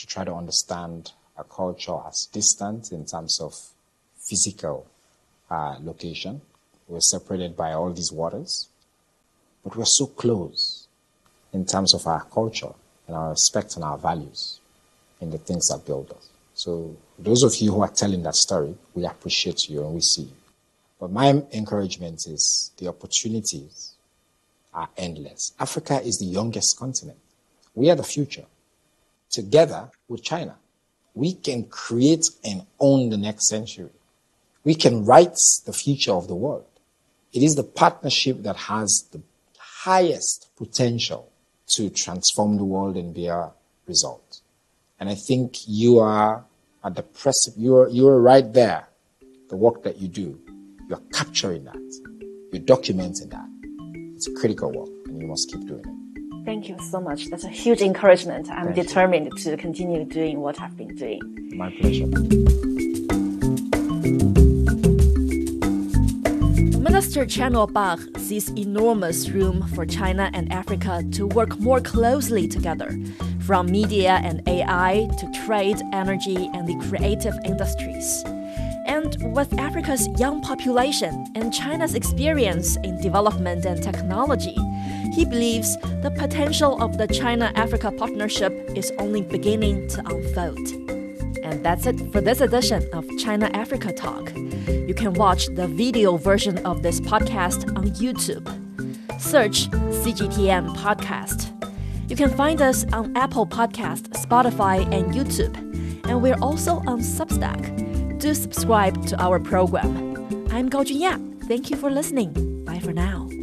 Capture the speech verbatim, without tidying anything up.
to try to understand a culture as distant in terms of physical uh, location. We're separated by all these waters, but we're so close in terms of our culture and our respect and our values in the things that build us. So those of you who are telling that story, we appreciate you and we see you. But my encouragement is the opportunities are endless. Africa is the youngest continent. We are the future. Together with China, we can create and own the next century. We can write the future of the world. It is the partnership that has the highest potential to transform the world and bear results. And I think you are at the precipice, you're, you're right there. The work that you do, you're capturing that. You're documenting that. It's a critical work, and you must keep doing it. Thank you so much. That's a huge encouragement. I'm Thank determined you. to continue doing what I've been doing. My pleasure. Minister Chen Bach sees enormous room for China and Africa to work more closely together, from media and A I to trade, energy, and the creative industries. And with Africa's young population and China's experience in development and technology, he believes the potential of the China-Africa partnership is only beginning to unfold. And that's it for this edition of China-Africa Talk. You can watch the video version of this podcast on YouTube. Search C G T N Podcast. You can find us on Apple Podcast, Spotify, and YouTube. And we're also on Substack. Do subscribe to our program. I'm Gao Junya. Thank you for listening. Bye for now.